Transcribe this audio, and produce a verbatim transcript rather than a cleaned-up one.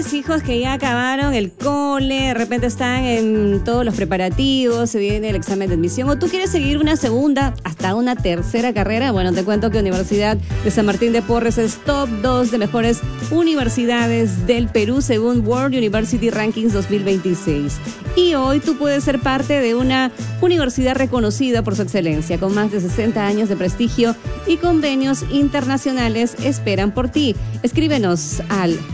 tienes hijos que ya acabaron el cole, de repente están en todos los preparativos, se viene el examen de admisión, o tú quieres seguir una segunda hasta una tercera carrera, bueno, te cuento que Universidad de San Martín de Porres es top dos de mejores universidades del Perú según World University Rankings dos mil veintiséis. Y hoy tú puedes ser parte de una universidad reconocida por su excelencia, con más de sesenta años de prestigio y convenios internacionales esperan por ti. Escríbenos al